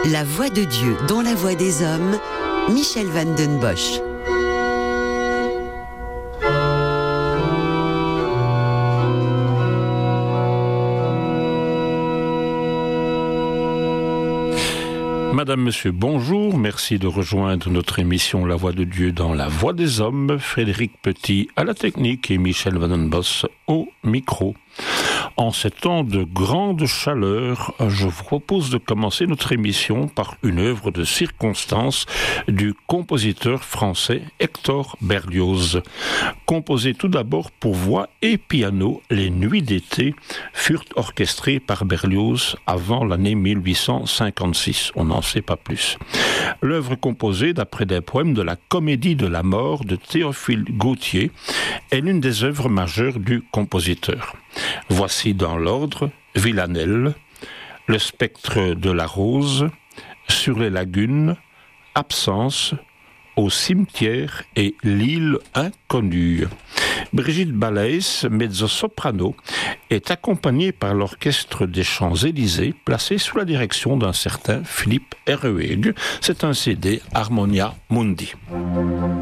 La voix de Dieu dans la voix des hommes, Michel Van den Bosch. Madame, Monsieur, bonjour. Merci de rejoindre notre émission La Voix de Dieu dans la Voix des Hommes. Frédéric Petit à la technique et Michel Van den Bosch au micro. En ces temps de grande chaleur, je vous propose de commencer notre émission par une œuvre de circonstance du compositeur français Hector Berlioz. Composé tout d'abord pour voix et piano, les Nuits d'été furent orchestrées par Berlioz avant l'année 1856. On n'en sait pas plus. L'œuvre composée d'après des poèmes de la Comédie de la mort de Théophile Gautier est l'une des œuvres majeures du compositeur. Voici dans l'ordre Villanelle, Le spectre de la rose, Sur les lagunes, Absence, Au cimetière et L'île inconnue. Brigitte Balaes, mezzo-soprano, est accompagnée par l'orchestre des Champs-Élysées, placé sous la direction d'un certain Philippe Herreweghe. C'est un CD Harmonia Mundi.